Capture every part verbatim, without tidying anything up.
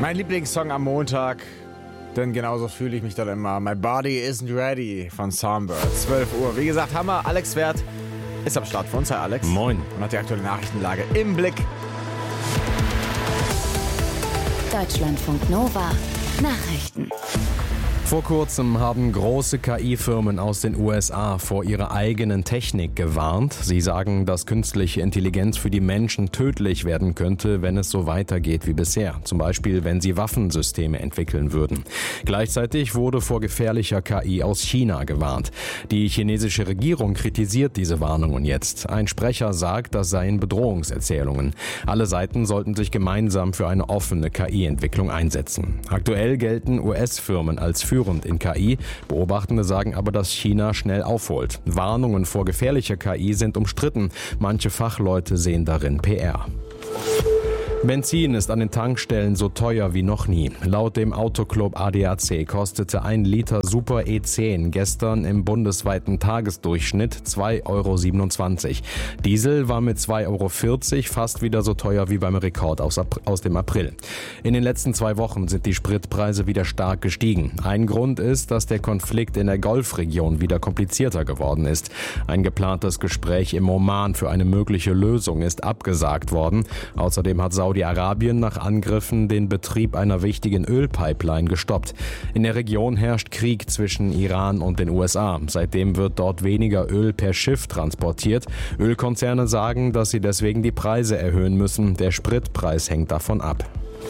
Mein Lieblingssong am Montag, denn genauso fühle ich mich dann immer. My Body Isn't Ready von Songbird. zwölf Uhr. Wie gesagt, Hammer. Alex Wert ist am Start für uns. Hi Alex. Moin. Und hat die aktuelle Nachrichtenlage im Blick. Deutschlandfunk Nova. Nachrichten. Vor kurzem haben große K I-Firmen aus den U S A vor ihrer eigenen Technik gewarnt. Sie sagen, dass künstliche Intelligenz für die Menschen tödlich werden könnte, wenn es so weitergeht wie bisher. Zum Beispiel, wenn sie Waffensysteme entwickeln würden. Gleichzeitig wurde vor gefährlicher K I aus China gewarnt. Die chinesische Regierung kritisiert diese Warnungen jetzt. Ein Sprecher sagt, das seien Bedrohungserzählungen. Alle Seiten sollten sich gemeinsam für eine offene K I-Entwicklung einsetzen. Aktuell gelten U S-Firmen als führend in K I. Beobachtende sagen aber, dass China schnell aufholt. Warnungen vor gefährlicher K I sind umstritten. Manche Fachleute sehen darin P R. Benzin ist an den Tankstellen so teuer wie noch nie. Laut dem Autoclub A D A C kostete ein Liter Super E zehn gestern im bundesweiten Tagesdurchschnitt zwei Euro siebenundzwanzig. Diesel war mit zwei Euro vierzig fast wieder so teuer wie beim Rekord aus, aus dem April. In den letzten zwei Wochen sind die Spritpreise wieder stark gestiegen. Ein Grund ist, dass der Konflikt in der Golfregion wieder komplizierter geworden ist. Ein geplantes Gespräch im Oman für eine mögliche Lösung ist abgesagt worden. Außerdem hat Saudi-Arabien nach Angriffen den Betrieb einer wichtigen Ölpipeline gestoppt. In der Region herrscht Krieg zwischen Iran und den U S A. Seitdem wird dort weniger Öl per Schiff transportiert. Ölkonzerne sagen, dass sie deswegen die Preise erhöhen müssen. Der Spritpreis hängt davon ab.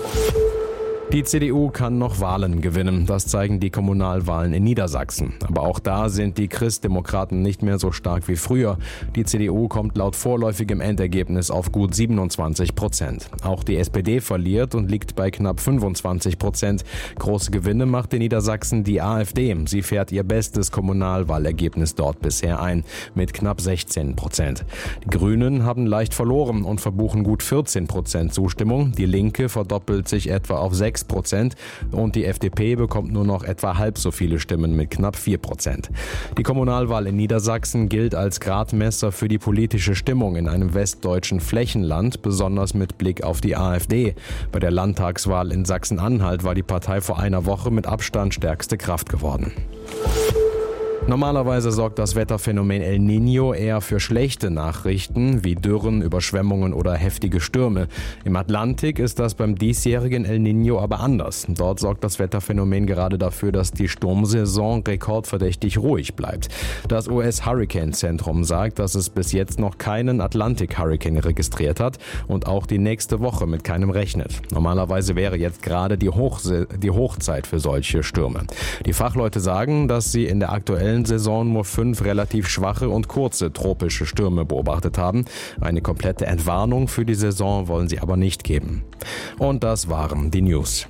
Die C D U kann noch Wahlen gewinnen, das zeigen die Kommunalwahlen in Niedersachsen. Aber auch da sind die Christdemokraten nicht mehr so stark wie früher. Die C D U kommt laut vorläufigem Endergebnis auf gut siebenundzwanzig Prozent. Auch die S P D verliert und liegt bei knapp fünfundzwanzig Prozent. Große Gewinne macht in Niedersachsen die A f D. Sie fährt ihr bestes Kommunalwahlergebnis dort bisher ein, mit knapp sechzehn Prozent. Die Grünen haben leicht verloren und verbuchen gut vierzehn Prozent Zustimmung. Die Linke verdoppelt sich etwa auf sechs Prozent und die F D P bekommt nur noch etwa halb so viele Stimmen mit knapp vier Prozent. Die Kommunalwahl in Niedersachsen gilt als Gradmesser für die politische Stimmung in einem westdeutschen Flächenland, besonders mit Blick auf die A f D. Bei der Landtagswahl in Sachsen-Anhalt war die Partei vor einer Woche mit Abstand stärkste Kraft geworden. Normalerweise sorgt das Wetterphänomen El Niño eher für schlechte Nachrichten wie Dürren, Überschwemmungen oder heftige Stürme. Im Atlantik ist das beim diesjährigen El Niño aber anders. Dort sorgt das Wetterphänomen gerade dafür, dass die Sturmsaison rekordverdächtig ruhig bleibt. Das U S-Hurricane-Zentrum sagt, dass es bis jetzt noch keinen Atlantik-Hurricane registriert hat und auch die nächste Woche mit keinem rechnet. Normalerweise wäre jetzt gerade die, Hochse- die Hochzeit für solche Stürme. Die Fachleute sagen, dass sie in der aktuellen Saison nur fünf relativ schwache und kurze tropische Stürme beobachtet haben. Eine komplette Entwarnung für die Saison wollen sie aber nicht geben. Und das waren die News.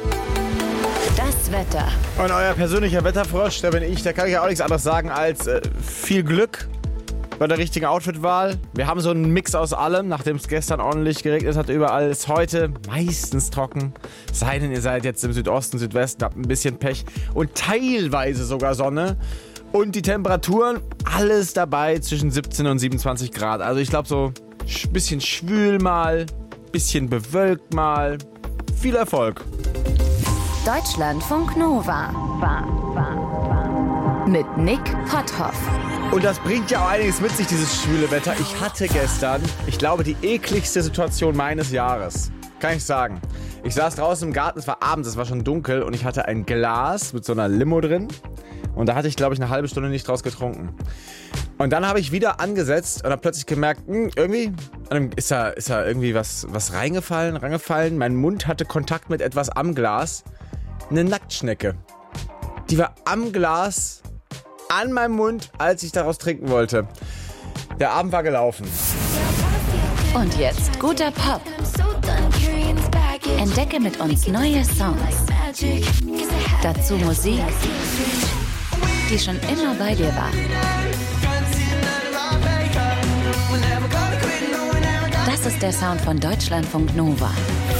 Das Wetter. Und euer persönlicher Wetterfrosch, der bin ich, da kann ich ja auch nichts anderes sagen als äh, viel Glück bei der richtigen Outfitwahl. Wir haben so einen Mix aus allem, nachdem es gestern ordentlich geregnet hat überall, ist heute meistens trocken. Sei denn, ihr seid jetzt im Südosten, Südwesten, habt ein bisschen Pech und teilweise sogar Sonne. Und die Temperaturen, alles dabei zwischen siebzehn und siebenundzwanzig Grad. Also ich glaube so ein bisschen schwül mal, bisschen bewölkt mal. Viel Erfolg. Deutschlandfunk Nova. Mit Nick Potthoff. Und das bringt ja auch einiges mit sich, dieses schwüle Wetter. Ich hatte gestern, ich glaube, die ekligste Situation meines Jahres. Kann ich sagen. Ich saß draußen im Garten, es war abends, es war schon dunkel und ich hatte ein Glas mit so einer Limo drin. Und da hatte ich, glaube ich, eine halbe Stunde nicht draus getrunken. Und dann habe ich wieder angesetzt und habe plötzlich gemerkt, mh, irgendwie ist da, ist da irgendwie was, was reingefallen, reingefallen. Mein Mund hatte Kontakt mit etwas am Glas. Eine Nacktschnecke. Die war am Glas, an meinem Mund, als ich daraus trinken wollte. Der Abend war gelaufen. Und jetzt guter Pop. Entdecke mit uns neue Songs. Dazu Musik, die schon immer bei dir war. Das ist der Sound von Deutschlandfunk Nova.